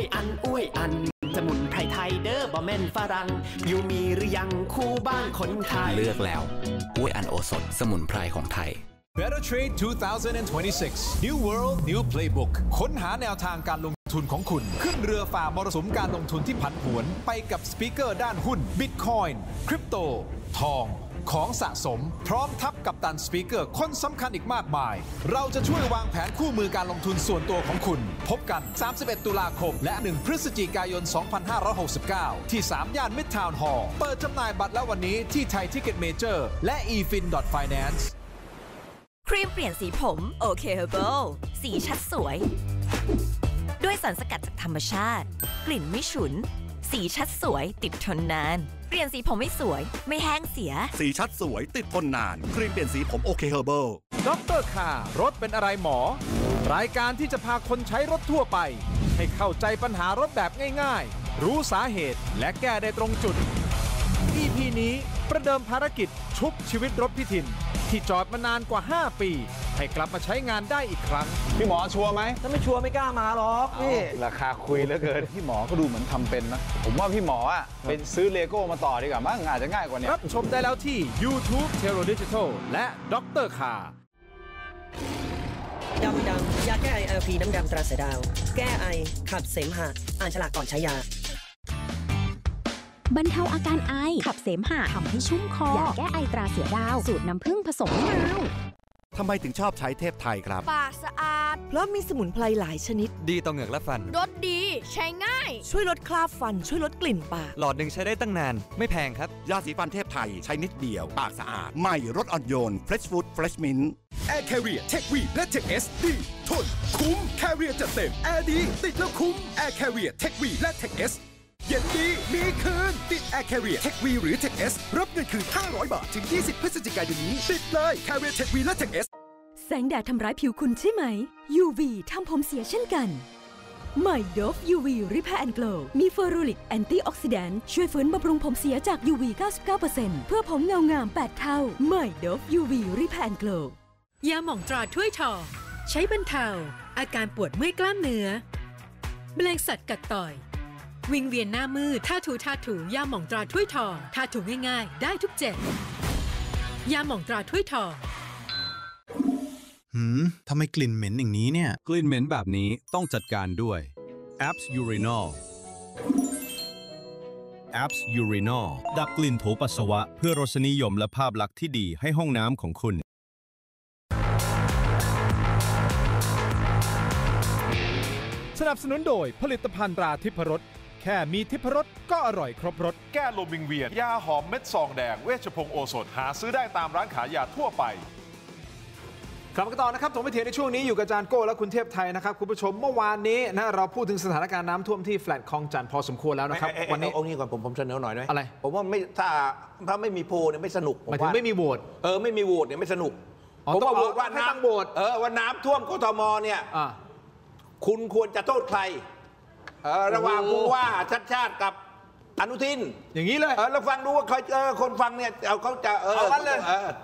อันสมุนไพรไทยเด้อบ่แม่นฝรั่งอยู่มีหรือยังคู่บ้านคนไทยเลือกแล้วอุ้ยอันโอสถสมุนไพรของไทย Better Trade 2026 New World New Playbook ค้นหาแนวทางการลงทุนของคุณขึ้นเรือฝ่ามรสุมการลงทุนที่ผันผวนไปกับสปีกเกอร์ด้านหุ้น Bitcoin คริปโตทองของสะสมพร้อมทับกับตันสปีกเกอร์คนสำคัญอีกมากมายเราจะช่วยวางแผนคู่มือการลงทุนส่วนตัวของคุณพบกัน31ตุลาคมและ1พฤศจิกายน2569ที่3ย่าน Midtown Hall เปิดจำหน่ายบัตรแล้ววันนี้ที่ไทยทิกเก็ตเมเจอร์และ efin.finance ครีมเปลี่ยนสีผมโอเคเฮอร์เบิลสีชัดสวยด้วยสารสกัดจากธรรมชาติกลิ่นไม่ฉุนสีชัดสวยติดทนนานเปลี่ยนสีผมไม่สวยไม่แห้งเสียสีชัดสวยติดทนนานครีมเปลี่ยนสีผมโอเคเฮอร์เบิลดร.คารถเป็นอะไรหมอรายการที่จะพาคนใช้รถทั่วไปให้เข้าใจปัญหารถแบบง่ายๆรู้สาเหตุและแก้ได้ตรงจุด EP นี้ประเดิมภารกิจชุบชีวิตรถพิทินที่จอดมานานกว่า5ปีให้กลับมาใช้งานได้อีกครั้งพี่หมอชัวร์ไหมถ้าไม่ชัวร์ไม่กล้ามาหรอกพี่ราคาคุยเหลือเกินพี่หมอก็ดูเหมือนทำเป็นนะผมว่าพี่หมออ่ะเป็นซื้อเลโก้มาต่อดีกว่ามั้งอาจจะง่ายกว่านี้รับชมได้แล้วที่ YouTube Tero Digital และดร.คาดำยาแก้ไอ LP น้ำดำตราเสือดาวแก้ไอขับเสมหะอ่านฉลากก่อนใช้ยาบรรเทาอาการไอขับเสมหะทำให้ชุ่มคอยาแก้ไอตราเสือดาวสูตรน้ำผึ้งผสมมะนาวทำไมถึงชอบใช้เทพไทยครับปากสะอาดเพราะมีสมุนไพรหลายชนิดดีต่อเหงือกและฟันรสดีใช้ง่ายช่วยลดคราบฟันช่วยลดกลิ่นปากหลอดหนึ่งใช้ได้ตั้งนานไม่แพงครับยาสีฟันเทพไทยใช้นิดเดียวปากสะอาดใหม่รสอ่อนโยน Fresh Food Fresh Mint Air Carrier Tech V และ Tech S ดีทนคุ้ม Carrier จัดเต็มแอร์ดีติดแล้วคุ้ม Air Carrier Tech V และ Tech S เย็นดีมีคืนติด Air Carrier Tech V หรือ Tech S รับเงินคืน500 บาทถึง20 พฤศจิกายนนี้ติดเลย Carrier Tech V และ Tech S แสงแดดทำร้ายผิวคุณใช่ไหม UV ทำผมเสียเช่นกันใหม่ Dove UV Repair and Glow มีเฟอรูลิกแอนตี้ออกซิแดนต์ช่วยฟื้นบำรุงผมเสียจาก UV 99% เพื่อผมเงางาม8เท่าใหม่ Dove UV Repair and Glow ยาหม่องตราถ้วยทองใช้บรรเทาอาการปวดเมื่อยกล้ามเนื้อแมลงสัตว์กัดต่อยวิงเวียนหน้ามืดท่าถูยาหม่องตราถ้วยทองท่าถูง่ายๆได้ทุกเจ็บยาหม่องตราถ้วยทองทำไมกลิ่นเหม็นอย่างนี้เนี่ยกลิ่นเหม็นแบบนี้ต้องจัดการด้วย Abs Urinol Abs Urinol ดับกลิ่นโถปัสสาวะเพื่อรสนิยมและภาพลักษณ์ที่ดีให้ห้องน้ำของคุณสนับสนุนโดยผลิตภัณฑ์ตราทิพรสแค่มีทิพรสก็อร่อยครบรสแก้ลมวิงเวียนยาหอมเม็ดซองแดงเวชพงศ์โอสถหาซื้อได้ตามร้านขายยาทั่วไปกลับมาต่อนะครับผมไปเถียงในช่วงนี้อยู่กับอาจารย์โก้และคุณเทพไทยนะครับคุณผู้ชมเมื่อวานนี้นะเราพูดถึงสถานการณ์น้ำท่วมที่แฟลตคลองจันทร์พอสมควรแล้วนะครับวันนี้องค์นี้ก่อนผมเสนอหน่อยได้อะไรผมว่าไม่ถ้าไม่มีโพลเนี่ยไม่สนุกหมายถึงไม่มีโหวตไม่มีโหวตเนี่ยไม่สนุกผมว่าโหวตว่าน้ำโหวตว่าน้ำท่วมกทมเนี่ยคุณควรจะโทษใครระหว่างผู้ว่าชัดชาติกับอนุทินอย่างนี้เลยเราฟังดูว่าคนฟังเนี่ยเขาจะเอากันเลย